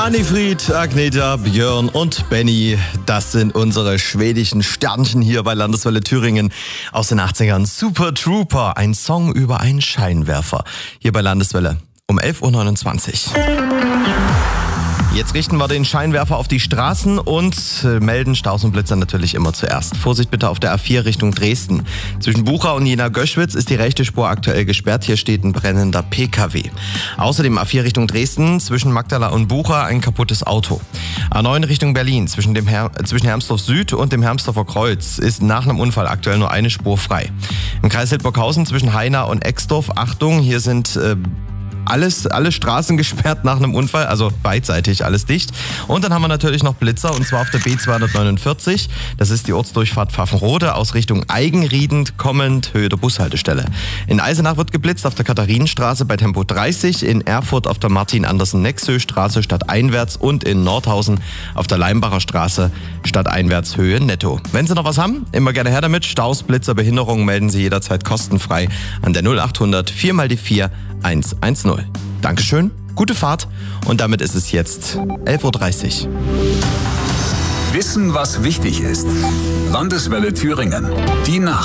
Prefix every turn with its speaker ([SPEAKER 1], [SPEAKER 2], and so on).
[SPEAKER 1] Annifried, Agneta, Björn und Benny, das sind unsere schwedischen Sternchen hier bei Landeswelle Thüringen aus den 80ern. Super Trooper, ein Song über einen Scheinwerfer. Hier bei Landeswelle um 11.29 Uhr. Jetzt richten wir den Scheinwerfer auf die Straßen und melden Staus und Blitzer natürlich immer zuerst. Vorsicht bitte auf der A4 Richtung Dresden. Zwischen Bucha und Jena-Göschwitz ist die rechte Spur aktuell gesperrt. Hier steht ein brennender PKW. Außerdem A4 Richtung Dresden, zwischen Magdala und Bucha ein kaputtes Auto. A9 Richtung Berlin, zwischen Hermsdorf Süd und dem Hermsdorfer Kreuz ist nach einem Unfall aktuell nur eine Spur frei. Im Kreis Hildburghausen zwischen Heina und Exdorf, Achtung, hier sind alle Straßen gesperrt nach einem Unfall, also beidseitig alles dicht. Und dann haben wir natürlich noch Blitzer, und zwar auf der B249. Das ist die Ortsdurchfahrt Pfaffenrode aus Richtung Eigenrieden kommend Höhe der Bushaltestelle. In Eisenach wird geblitzt auf der Katharinenstraße bei Tempo 30, in Erfurt auf der Martin-Andersen-Nexö-Straße stadteinwärts und in Nordhausen auf der Leimbacher Straße stadteinwärts Höhe netto. Wenn Sie noch was haben, immer gerne her damit. Staus, Blitzer, Behinderungen melden Sie jederzeit kostenfrei an der 0800 4x4 110. Dankeschön, gute Fahrt und damit ist es jetzt 11.30 Uhr.
[SPEAKER 2] Wissen, was wichtig ist. Landeswelle Thüringen. Die Nacht.